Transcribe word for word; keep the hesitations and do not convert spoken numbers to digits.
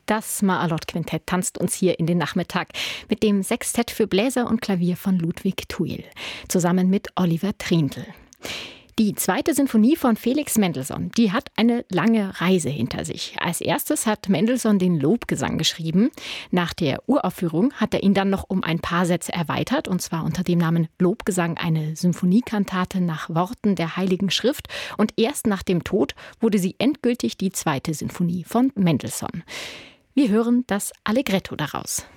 Das Maalot-Quintett tanzt uns hier in den Nachmittag mit dem Sextett für Bläser und Klavier von Ludwig Thuil, zusammen mit Oliver Triendl. Die zweite Sinfonie von Felix Mendelssohn, die hat eine lange Reise hinter sich. Als erstes hat Mendelssohn den Lobgesang geschrieben. Nach der Uraufführung hat er ihn dann noch um ein paar Sätze erweitert, und zwar unter dem Namen Lobgesang, eine Symphoniekantate nach Worten der Heiligen Schrift. Und erst nach dem Tod wurde sie endgültig die zweite Sinfonie von Mendelssohn. Wir hören das Allegretto daraus.